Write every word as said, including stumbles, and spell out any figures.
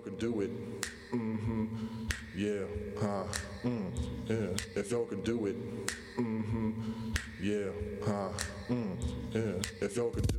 can do it, mm-hmm, yeah, huh, mm, yeah. If y'all can do it, mm-hmm, yeah, huh, mm, yeah. If y'all can do